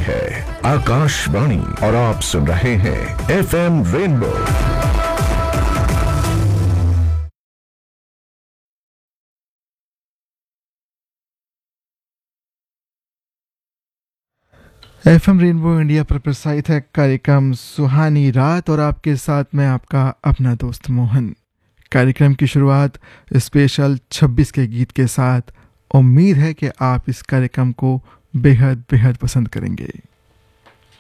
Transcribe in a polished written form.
है आकाशवाणी और आप सुन रहे हैं FM rainbow. FM rainbow India पर प्रसारित है कार्यक्रम सुहानी रात और आपके साथ मैं आपका अपना दोस्त मोहन। कार्यक्रम की शुरुआत स्पेशल 26 के गीत के साथ। उम्मीद है कि आप इस कार्यक्रम को बेहद बेहद पसंद करेंगे।